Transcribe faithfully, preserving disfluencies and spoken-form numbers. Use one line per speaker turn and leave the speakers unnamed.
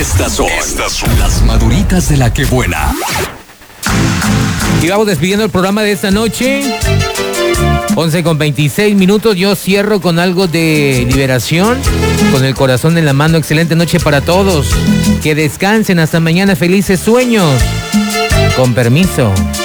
Estas son, Estas son las maduritas de la que buena.
Y vamos despidiendo el programa de esta noche. once con veintiséis minutos. Yo cierro con algo de liberación. Con el corazón en la mano. Excelente noche para todos. Que descansen. Hasta mañana. Felices sueños. Con permiso.